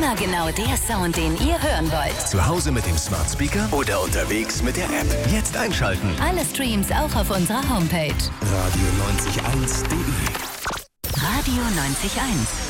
Immer genau der Sound, den ihr hören wollt. Zu Hause mit dem Smart Speaker oder unterwegs mit der App. Jetzt einschalten. Alle Streams auch auf unserer Homepage. Radio 90.1.de Radio 90.1.